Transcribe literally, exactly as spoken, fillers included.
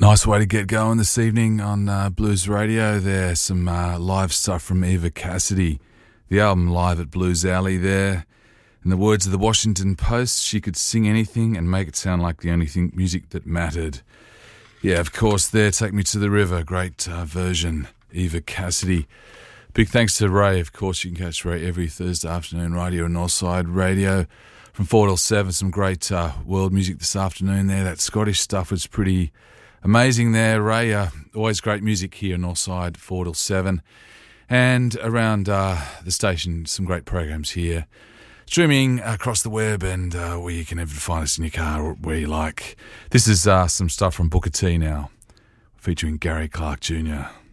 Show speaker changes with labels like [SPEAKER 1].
[SPEAKER 1] Nice way to get going this evening on uh, Blues Radio there. Some uh, live stuff from Eva Cassidy. The album Live at Blues Alley there. In the words of the Washington Post, she could sing anything and make it sound like the only thing music that mattered. Yeah, of course, there, Take Me to the River. Great uh, version, Eva Cassidy. Big thanks to Ray. Of course, you can catch Ray every Thursday afternoon right here on Northside Radio. From four till seven, some great uh, world music this afternoon there. That Scottish stuff was pretty amazing there, Ray. Uh, always great music here on Northside, four till seven. And around uh, the station, some great programs here. Streaming across the web and uh, where you can even find us in your car or where you like. This is uh, some stuff from Booker T now, featuring Gary Clark Junior